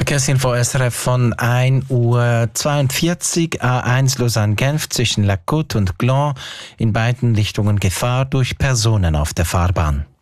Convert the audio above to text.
Verkehrsinfo SRF von 1:42 Uhr, A1 Lausanne-Genf zwischen La Côte und Gland, in beiden Richtungen Gefahr durch Personen auf der Fahrbahn.